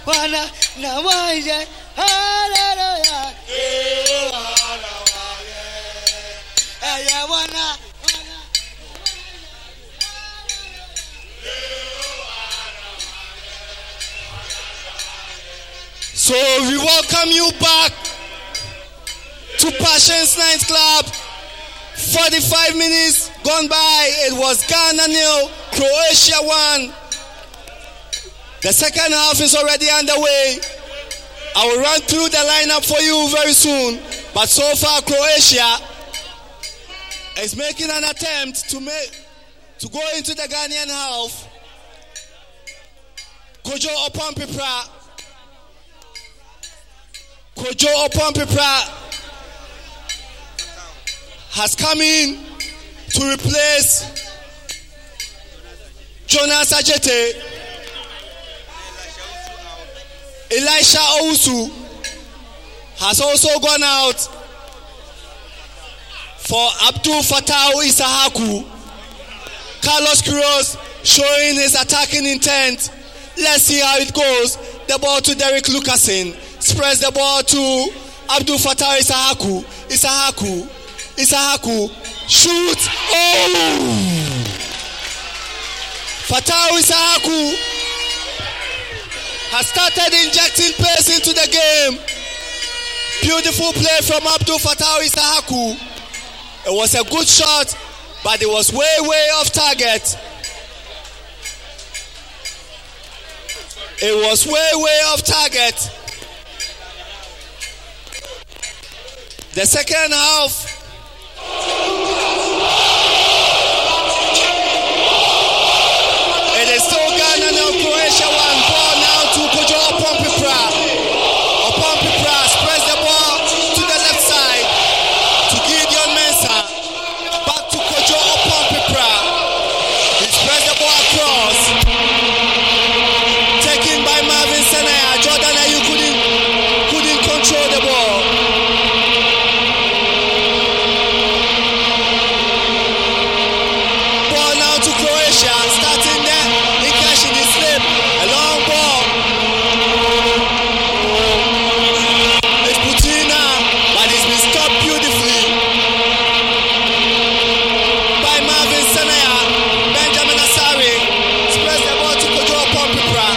wana na waje. Hallelujah. Aya wana. So we welcome you back to Passions Night Club. 45 minutes gone by. It was Ghana 0, Croatia 1. The second half is already underway. I will run through the lineup for you very soon. But so far, Croatia is making an attempt to go into the Ghanaian half. Kojo Opompipra. Kojo Opompipra has come in to replace Jonas Ajete. Elisha Owusu has also gone out for Abdul Fattah Isahaku. Carlos Quiroz showing his attacking intent. Let's see how it goes. The ball to Derek Lucasen. Spreads the ball to Abdul Fattah Isahaku. Isahaku shoots. Oh! Fattah Isahaku has started injecting pace into the game. Beautiful play from Abdul Fattah Isahaku. It was a good shot, but it was way off target. It was way off target. The second half. It is still Ghana now, Croatia 1. Ball now to Kojo Opompipra. Opompipra spreads the ball to the left side to Gideon Mensah. Back to Kojo Opompipra. He spreads the ball across.